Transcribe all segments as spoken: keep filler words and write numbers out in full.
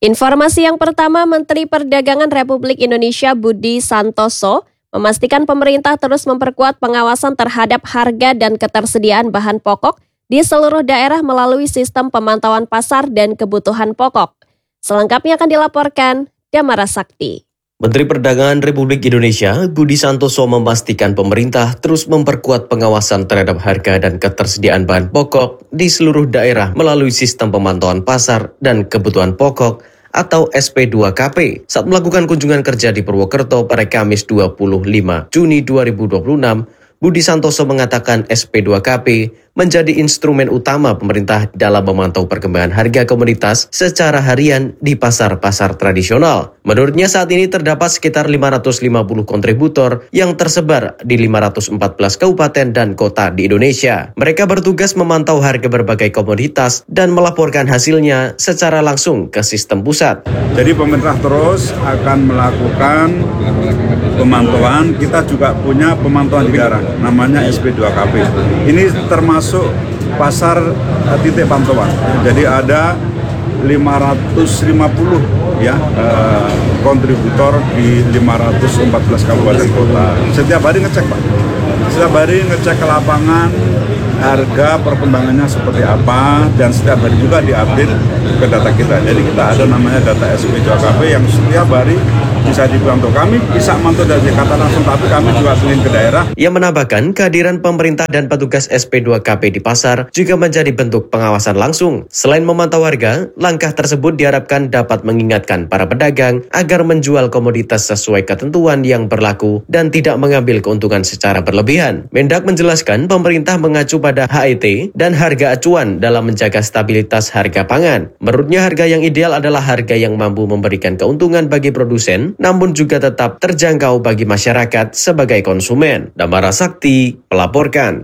Informasi yang pertama, Menteri Perdagangan Republik Indonesia Budi Santoso memastikan pemerintah terus memperkuat pengawasan terhadap harga dan ketersediaan bahan pokok di seluruh daerah melalui sistem pemantauan pasar dan kebutuhan pokok. Selengkapnya akan dilaporkan Damara Sakti. Menteri Perdagangan Republik Indonesia Budi Santoso memastikan pemerintah terus memperkuat pengawasan terhadap harga dan ketersediaan bahan pokok di seluruh daerah melalui sistem pemantauan pasar dan kebutuhan pokok atau S P dua K P saat melakukan kunjungan kerja di Purwokerto pada Kamis dua puluh lima Juni dua ribu dua puluh enam. Budi Santoso mengatakan S P dua K P menjadi instrumen utama pemerintah dalam memantau perkembangan harga komoditas secara harian di pasar-pasar tradisional. Menurutnya saat ini terdapat sekitar lima ratus lima puluh kontributor yang tersebar di lima ratus empat belas kabupaten dan kota di Indonesia. Mereka bertugas memantau harga berbagai komoditas dan melaporkan hasilnya secara langsung ke sistem pusat. Jadi pemerintah terus akan melakukan pemantauan. Kita juga punya pemantauan di daerah, namanya S P dua K P. Ini termasuk pasar titik pantauan. Jadi ada lima ratus lima puluh ya eh, kontributor di lima ratus empat belas kabupaten kota. Setiap hari ngecek, Pak. Setiap hari ngecek ke lapangan harga perkembangannya seperti apa, dan setiap hari juga diupdate ke data kita. Jadi kita ada namanya data S P dua K P yang setiap hari bisa dipantau. Kami bisa mantau dari Jakarta langsung, tapi kami juga keliling ke daerah. Ia menambahkan kehadiran pemerintah dan petugas S P dua K P di pasar juga menjadi bentuk pengawasan langsung. Selain memantau harga, langkah tersebut diharapkan dapat mengingatkan para pedagang agar menjual komoditas sesuai ketentuan yang berlaku dan tidak mengambil keuntungan secara berlebihan. Mendak menjelaskan pemerintah mengacu pada H E T dan harga acuan dalam menjaga stabilitas harga pangan. Menurutnya harga yang ideal adalah harga yang mampu memberikan keuntungan bagi produsen, namun juga tetap terjangkau bagi masyarakat sebagai konsumen. Damara Sakti melaporkan.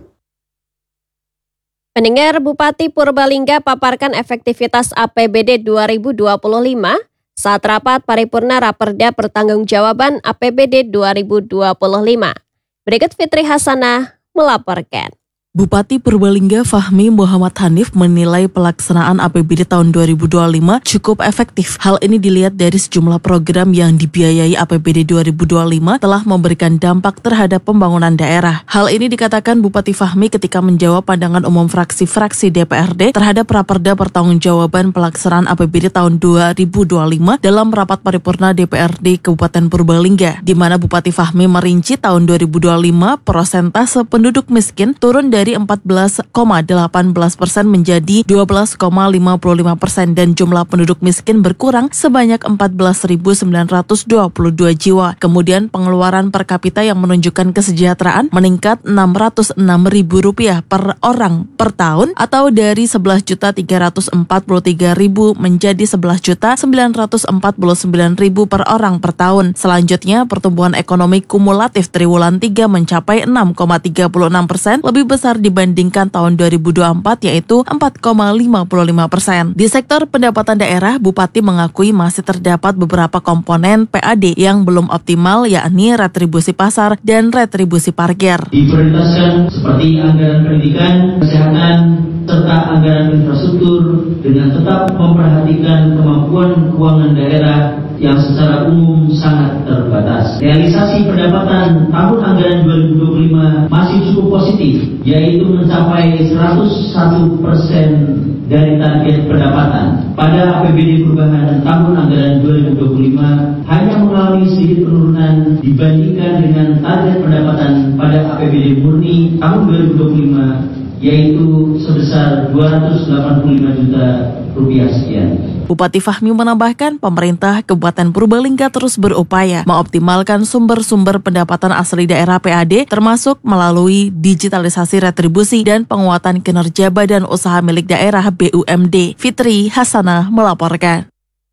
Pendengar, Bupati Purbalingga paparkan efektivitas A P B D dua ribu dua puluh lima saat rapat paripurna Raperda Pertanggungjawaban A P B D dua ribu dua puluh lima. Berikut Fitri Hasanah melaporkan. Bupati Purbalingga Fahmi Muhammad Hanif menilai pelaksanaan A P B D tahun dua ribu dua puluh lima cukup efektif. Hal ini dilihat dari sejumlah program yang dibiayai A P B D dua ribu dua puluh lima telah memberikan dampak terhadap pembangunan daerah. Hal ini dikatakan Bupati Fahmi ketika menjawab pandangan umum fraksi-fraksi D P R D terhadap Raperda Pertanggungjawaban pelaksanaan A P B D tahun dua ribu dua puluh lima dalam rapat paripurna D P R D Kabupaten Purbalingga, di mana Bupati Fahmi merinci tahun dua ribu dua puluh lima persentase penduduk miskin turun dari dari empat belas koma delapan belas persen menjadi dua belas koma lima puluh lima persen dan jumlah penduduk miskin berkurang sebanyak empat belas ribu sembilan ratus dua puluh dua jiwa. Kemudian pengeluaran per kapita yang menunjukkan kesejahteraan meningkat enam ratus enam ribu rupiah per orang per tahun atau dari sebelas juta tiga ratus empat puluh tiga ribu menjadi sebelas juta sembilan ratus empat puluh sembilan ribu per orang per tahun. Selanjutnya, pertumbuhan ekonomi kumulatif triwulan tiga mencapai enam koma tiga puluh enam persen, lebih besar dibandingkan tahun dua ribu dua puluh empat yaitu empat koma lima puluh lima persen. Di sektor pendapatan daerah, Bupati mengakui masih terdapat beberapa komponen P A D yang belum optimal, yakni retribusi pasar dan retribusi parkir. Diprioritaskan seperti anggaran pendidikan, kesehatan, serta anggaran infrastruktur dengan tetap memperhatikan kemampuan keuangan daerah yang secara umum sangat terbatas. Realisasi pendapatan tahun anggaran dua ribu dua puluh lima masih cukup positif, yaitu mencapai seratus satu persen dari target pendapatan. Pada A P B D perubahan tahun anggaran dua ribu dua puluh lima hanya mengalami sedikit penurunan dibandingkan dengan target pendapatan pada A P B D murni tahun dua ribu dua puluh lima, yaitu sebesar dua ratus delapan puluh lima juta rupiah sekian. Bupati Fahmi menambahkan pemerintah Kabupaten Purbalingga terus berupaya mengoptimalkan sumber-sumber pendapatan asli daerah P A D termasuk melalui digitalisasi retribusi dan penguatan kinerja badan usaha milik daerah B U M D. Fitri Hasanah melaporkan.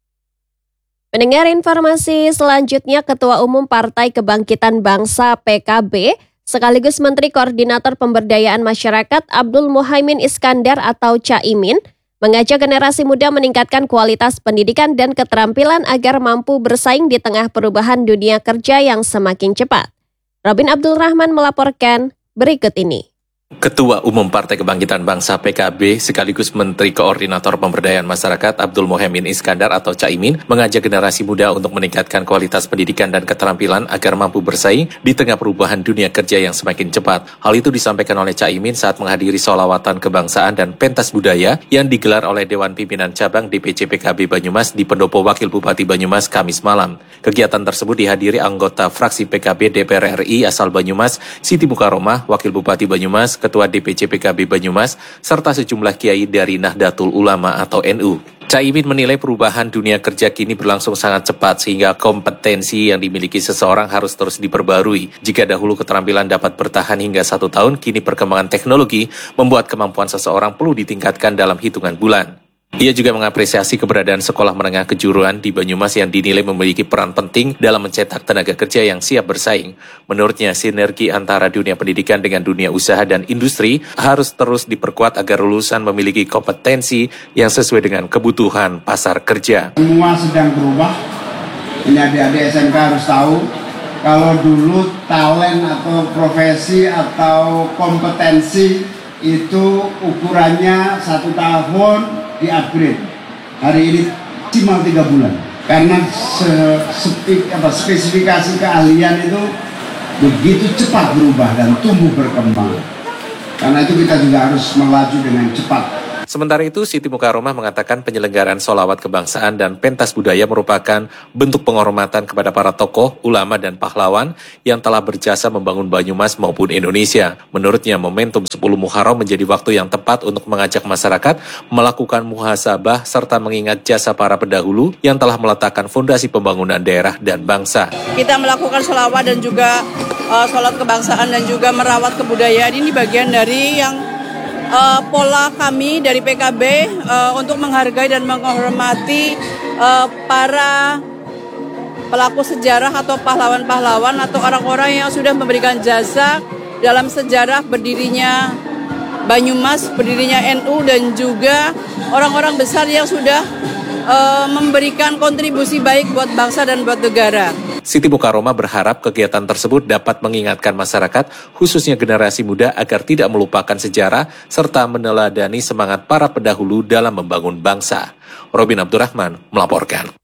Mendengar informasi selanjutnya, Ketua Umum Partai Kebangkitan Bangsa P K B sekaligus Menteri Koordinator Pemberdayaan Masyarakat Abdul Muhaimin Iskandar atau Caimin mengajak generasi muda meningkatkan kualitas pendidikan dan keterampilan agar mampu bersaing di tengah perubahan dunia kerja yang semakin cepat. Robin Abdul Rahman melaporkan berikut ini. Ketua Umum Partai Kebangkitan Bangsa P K B sekaligus Menteri Koordinator Pemberdayaan Masyarakat Abdul Muhaimin Iskandar atau Caimin mengajak generasi muda untuk meningkatkan kualitas pendidikan dan keterampilan agar mampu bersaing di tengah perubahan dunia kerja yang semakin cepat. Hal itu disampaikan oleh Caimin saat menghadiri sholawatan kebangsaan dan pentas budaya yang digelar oleh Dewan Pimpinan Cabang D P C P K B Banyumas di Pendopo Wakil Bupati Banyumas Kamis malam. Kegiatan tersebut dihadiri anggota fraksi P K B D P R R I asal Banyumas, Siti Mukaromah, Wakil Bupati Banyumas, Ketua D P C P K B Banyumas, serta sejumlah kiai dari Nahdlatul Ulama atau N U. Caimin menilai perubahan dunia kerja kini berlangsung sangat cepat sehingga kompetensi yang dimiliki seseorang harus terus diperbarui. Jika dahulu keterampilan dapat bertahan hingga satu tahun, kini perkembangan teknologi membuat kemampuan seseorang perlu ditingkatkan dalam hitungan bulan. Ia juga mengapresiasi keberadaan sekolah menengah kejuruan di Banyumas yang dinilai memiliki peran penting dalam mencetak tenaga kerja yang siap bersaing. Menurutnya, sinergi antara dunia pendidikan dengan dunia usaha dan industri harus terus diperkuat agar lulusan memiliki kompetensi yang sesuai dengan kebutuhan pasar kerja. Semua sedang berubah. Ini adik-adik S M K harus tahu, kalau dulu talent atau profesi atau kompetensi itu ukurannya satu tahun di-upgrade. Hari ini maksimal tiga bulan. Karena se, spe, apa, spesifikasi keahlian itu begitu cepat berubah dan tumbuh berkembang. Karena itu kita juga harus melaju dengan cepat. Sementara itu, Siti Mukaromah mengatakan penyelenggaraan sholawat kebangsaan dan pentas budaya merupakan bentuk penghormatan kepada para tokoh, ulama, dan pahlawan yang telah berjasa membangun Banyumas maupun Indonesia. Menurutnya, momentum sepuluh Muharram menjadi waktu yang tepat untuk mengajak masyarakat melakukan muhasabah serta mengingat jasa para pendahulu yang telah meletakkan fondasi pembangunan daerah dan bangsa. Kita melakukan sholawat dan juga uh, sholat kebangsaan dan juga merawat kebudayaan ini bagian dari yang Uh, pola kami dari P K B uh, untuk menghargai dan menghormati uh, para pelaku sejarah atau pahlawan-pahlawan atau orang-orang yang sudah memberikan jasa dalam sejarah berdirinya Banyumas, berdirinya N U, dan juga orang-orang besar yang sudah uh, memberikan kontribusi baik buat bangsa dan buat negara. Siti Mukaromah berharap kegiatan tersebut dapat mengingatkan masyarakat, khususnya generasi muda, agar tidak melupakan sejarah serta meneladani semangat para pendahulu dalam membangun bangsa. Robin Abdurrahman melaporkan.